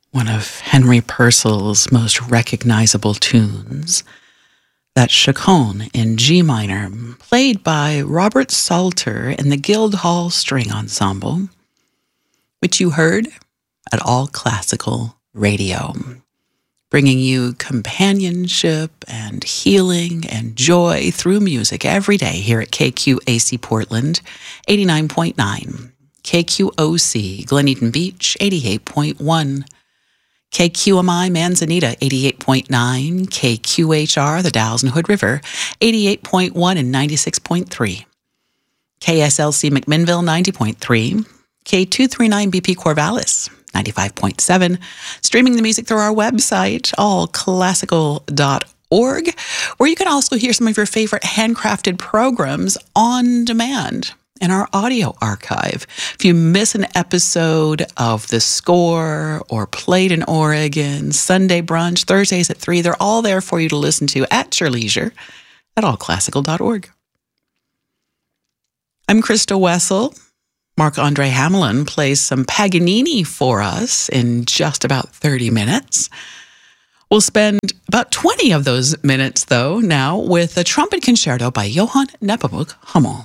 one of Henry Purcell's most recognizable tunes, that Chaconne in G minor, played by Robert Salter and the Guildhall String Ensemble, which you heard at All Classical Radio, bringing you companionship and healing and joy through music every day here at KQAC Portland, 89.9, KQOC Glen Eden Beach, 88.1, KQMI Manzanita, 88.9, KQHR, the Dalles and Hood River, 88.1 and 96.3, KSLC McMinnville, 90.3, K239 BP Corvallis, 95.7, streaming the music through our website, allclassical.org, where you can also hear some of your favorite handcrafted programs on demand in our audio archive. If you miss an episode of The Score or Played in Oregon, Sunday Brunch, Thursdays at 3, they're all there for you to listen to at your leisure at allclassical.org. I'm Krista Wessel. Marc-Andre Hamelin plays some Paganini for us in just about 30 minutes. We'll spend about 20 of those minutes, though, now with a trumpet concerto by Johann Nepomuk Hummel.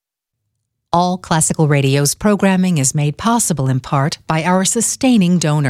All Classical Radio's programming is made possible in part by our sustaining donors.